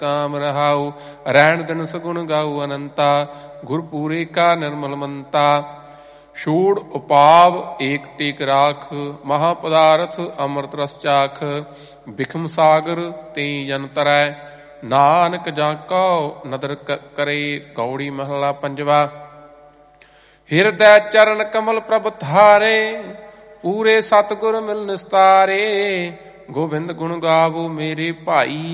ਕਾਮ ਰਹਾਉ। ਰਹਿਣ ਦਿਨ ਸਗੁਣ ਗਾਉ ਅਨੰਤਾ, ਗੁਰਪੂਰੇ ਕਾ ਨਿਰਮਲ ਮੰਤਾ। ਛੋੜ ਉਪਾਵ ਏਕ ਟੇਕ ਰਾਖ, ਮਹਾਪਦਾਰਥ ਅੰਮ੍ਰਿਤ ਰਸ ਚਾਖ। ਬਿਖਮ ਸਾਗਰ ਤੇਈ ਜਨ ਤਰੈ, ਨਾਨਕ ਜਾਂ ਕਉ ਨਦਰ ਕਰੇ। ਕੌੜੀ ਮਹਲਾ ਪੰਜਵਾ। ਹਿਰਦੈ ਚਰਨ ਕਮਲ ਪ੍ਰਭ ਧਾਰੇ, ਪੂਰੇ ਸਤਿਗੁਰ ਮਿਲ ਨਿਸਤਾਰੇ। ਗੋਬਿੰਦ ਗੁਣ ਗਾਵੋ ਮੇਰੇ ਭਾਈ,